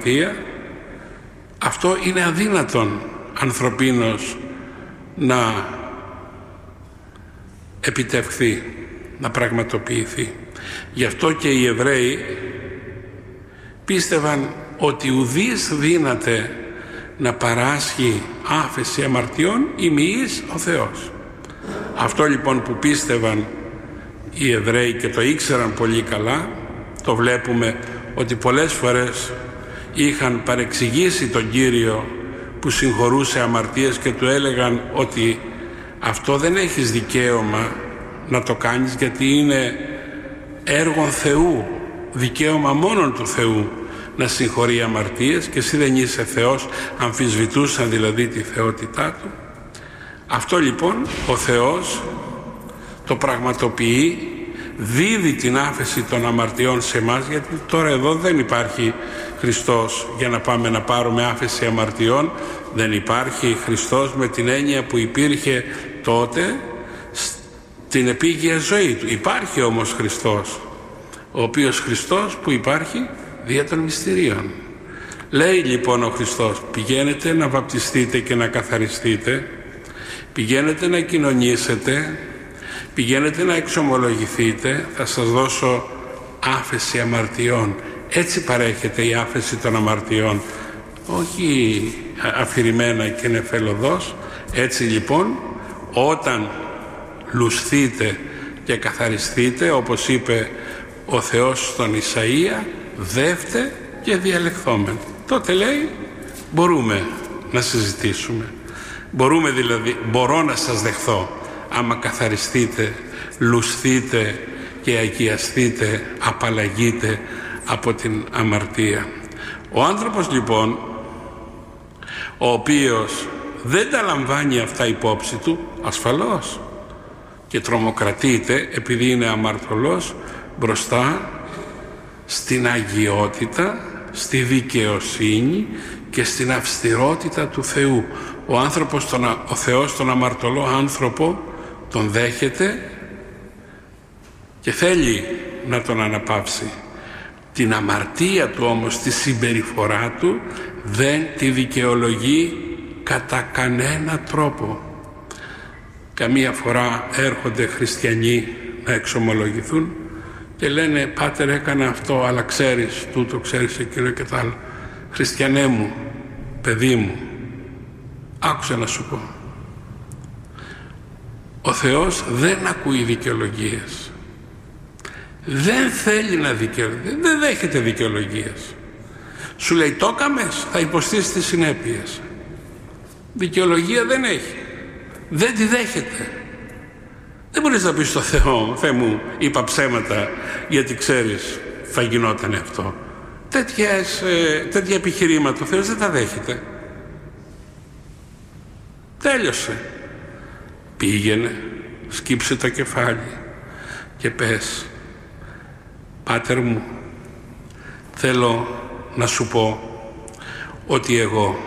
αμαρτία, αυτό είναι αδύνατον ανθρωπίνως να επιτευχθεί, να πραγματοποιηθεί. Γι' αυτό και οι Εβραίοι πίστευαν ότι ουδείς δύναται να παράσχει άφεση αμαρτιών ημιής ο Θεός. Αυτό λοιπόν που πίστευαν οι Εβραίοι και το ήξεραν πολύ καλά, το βλέπουμε ότι πολλές φορές είχαν παρεξηγήσει τον Κύριο που συγχωρούσε αμαρτίες και του έλεγαν ότι αυτό δεν έχεις δικαίωμα να το κάνεις, γιατί είναι έργο Θεού, δικαίωμα μόνον του Θεού να συγχωρεί αμαρτίες και εσύ δεν είσαι Θεός. Αμφισβητούσαν δηλαδή τη θεότητά του. Αυτό λοιπόν ο Θεός το πραγματοποιεί, δίδει την άφεση των αμαρτιών σε εμάς, γιατί τώρα εδώ δεν υπάρχει Χριστός για να πάμε να πάρουμε άφεση αμαρτιών. Δεν υπάρχει Χριστός με την έννοια που υπήρχε τότε στην επίγεια ζωή του. Υπάρχει όμως Χριστός, ο οποίος Χριστός που υπάρχει δια των μυστηρίων. Λέει λοιπόν ο Χριστός, πηγαίνετε να βαπτιστείτε και να καθαριστείτε, πηγαίνετε να κοινωνήσετε, πηγαίνετε να εξομολογηθείτε, θα σας δώσω άφεση αμαρτιών. Έτσι παρέχεται η άφεση των αμαρτιών, όχι αφηρημένα και νεφελωδώς. Έτσι λοιπόν, όταν λουσθείτε και καθαριστείτε, όπως είπε ο Θεός στον Ισαΐα, δεύτε και διαλεχθόμεν. Τότε λέει μπορούμε να συζητήσουμε. Μπορούμε δηλαδή, μπορώ να σας δεχθώ άμα καθαριστείτε, λουσθείτε και αγιαστείτε, απαλλαγείτε από την αμαρτία. Ο άνθρωπος λοιπόν, ο οποίος δεν τα λαμβάνει αυτά υπόψη του, ασφαλώς και τρομοκρατείται επειδή είναι αμαρτωλός μπροστά στην αγιότητα, στη δικαιοσύνη και στην αυστηρότητα του Θεού. Ο Θεός τον αμαρτωλό άνθρωπο τον δέχεται και θέλει να τον αναπαύσει. Την αμαρτία του όμως, τη συμπεριφορά του, δεν τη δικαιολογεί κατά κανένα τρόπο. Καμία φορά έρχονται χριστιανοί να εξομολογηθούν και λένε «Πάτερ, έκανα αυτό, αλλά ξέρεις τούτο, ξέρεις εκείνο και το άλλο». Χριστιανέ μου, παιδί μου, άκουσα να σου πω. Ο Θεός δεν ακούει δικαιολογίες. Δεν θέλει να δικαιολογήσει, δεν δέχεται δικαιολογίες. Σου λέει το έκαμες, θα υποστείς τις συνέπειες. Δικαιολογία δεν έχει. Δεν τη δέχεται. Δεν μπορείς να πεις στο Θεό, Θεέ μου, είπα ψέματα γιατί ξέρεις θα γινόταν αυτό. Τέτοια επιχειρήματα ο Θεός δεν τα δέχεται. Τέλειωσε. Πήγαινε, σκύψε το κεφάλι και πες «Πάτερ μου, θέλω να σου πω ότι εγώ,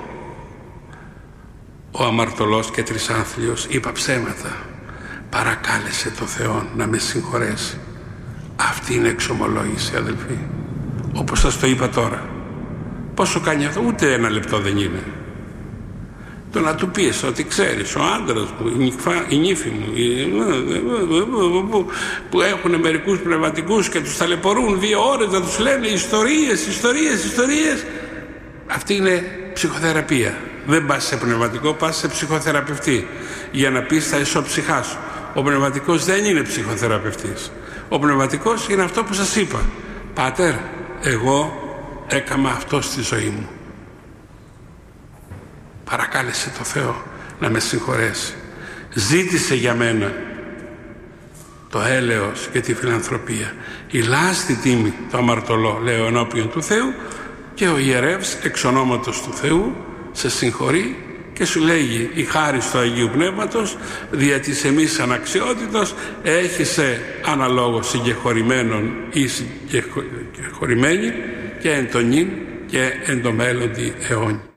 ο αμαρτωλός και τρισάνθλιος, είπα ψέματα. Παρακάλεσε το Θεό να με συγχωρέσει». Αυτή είναι εξομολόγηση, αδελφοί. Όπως σας το είπα τώρα. Πόσο κάνει αυτό? Ούτε ένα λεπτό δεν είναι. Το να του πεις ότι ξέρεις, ο άντρας μου, η νύφη μου, που έχουν μερικούς πνευματικούς και τους ταλαιπωρούν 2 ώρες να τους λένε ιστορίες. Αυτή είναι ψυχοθεραπεία. Δεν πας σε πνευματικό, πας σε ψυχοθεραπευτή για να πεις τα ισοψυχά σου. Ο πνευματικός δεν είναι ψυχοθεραπευτής. Ο πνευματικός είναι αυτό που σας είπα. Πάτερ, εγώ έκανα αυτό στη ζωή μου. Παρακάλεσε το Θεό να με συγχωρέσει. Ζήτησε για μένα το έλεος και τη φιλανθρωπία. Η λάστη τίμη το αμαρτωλό, λέω, ενώπιον του Θεού, και ο ιερεύς εξ ονόματος του Θεού σε συγχωρεί και σου λέγει η χάρις του Αγίου Πνεύματος δια της εμείς αναξιότητος έχεις αναλόγως συγκεχωρημένων ή συγκεχωρημένη και εν το νυν και εν το μέλλοντι αιώνι.